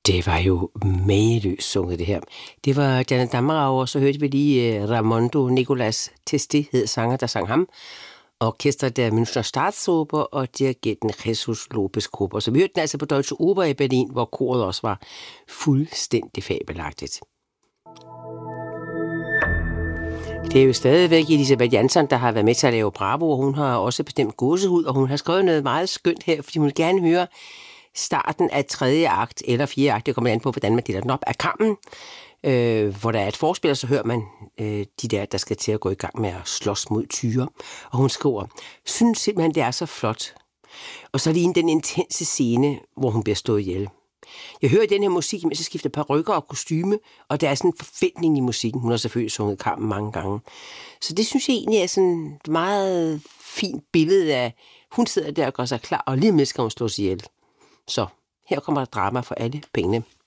Det var jo mageløst sunget, det her. Det var Janet Dammerau, og så hørte vi lige Raimondo Nicolas Testi, hed sanger, der sang ham. Orkestret der Münchner Staatsoper og dirigenten Jesus Lopez Cooper. Så vi hørte den altså på Deutsche Oper i Berlin, hvor koret også var fuldstændig fabelagtigt. Det er jo stadigvæk Elisabeth Jansson, der har været med til at lave Bravo, og hun har også bestemt gåsehud, og hun har skrevet noget meget skønt her, fordi hun vil gerne høre starten af 3. akt eller 4. akt. Det kommer an på, hvordan man deler den op af Kampen, hvor der er et forspil, og så hører man de der skal til at gå i gang med at slås mod tyre. Og hun skriver, synes simpelthen, det er så flot. Og så lige den intense scene, hvor hun bliver slået ihjel. Jeg hører den her musik, mens jeg skifter parykker og kostyme, og der er sådan en forventning i musikken. Hun har selvfølgelig sunget Kampen mange gange. Så det synes jeg egentlig er sådan et meget fint billede af, hun sidder der og gør sig klar, og lige med skal hun slås ihjel. Så her kommer der drama for alle pengene.